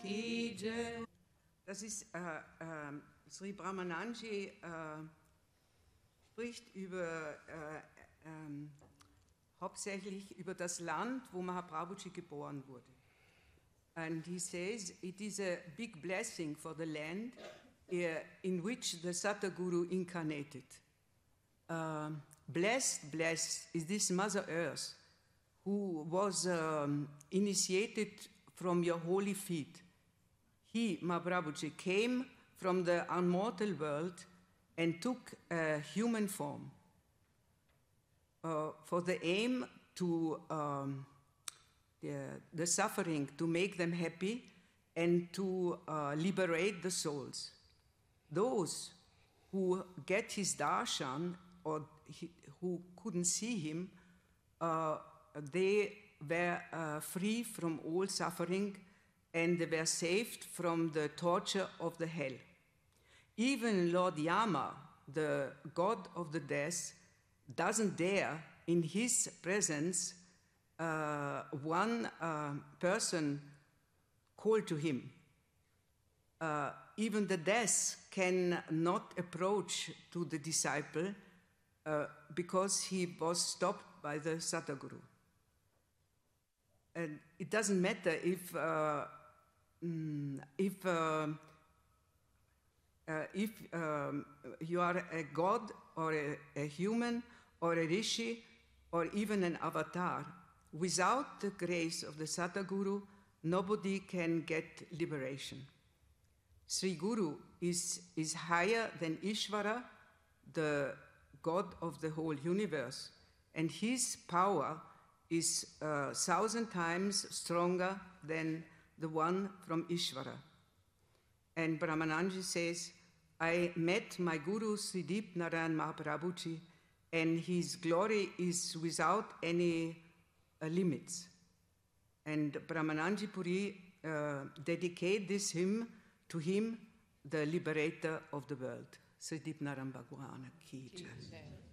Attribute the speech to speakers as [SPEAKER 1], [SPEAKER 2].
[SPEAKER 1] Das ist, Sri Brahmananji spricht über, hauptsächlich über das Land, wo Mahaprabhuji geboren wurde. And he says it is a big blessing for the land in which the Sataguru incarnated. Blessed is this Mother Earth, who was initiated from your holy feet. He, Mahaprabhuji, came from the unmortal world and took a human form for the aim to the suffering, to make them happy and to liberate the souls. Those who get his darshan or who couldn't see him, they were free from all suffering and they were saved from the torture of the hell. Even Lord Yama, the god of the death, doesn't dare in his presence one person call to him. Even the death cannot approach to the disciple because he was stopped by the Sataguru. And it doesn't matter if you are a god or a human or a rishi or even an avatar. Without the grace of the Sataguru, nobody can get liberation. Sri Guru is higher than Ishvara, the God of the whole universe, and his power is 1,000 times stronger than the one from Ishvara. And Brahmananji says, I met my Guru Sridip Narayan Mahaprabhuji, and his glory is without any limits. And Brahmananji Puri dedicate this hymn to him, the liberator of the world. Sridip Narayan Bhagwan Ki Jai.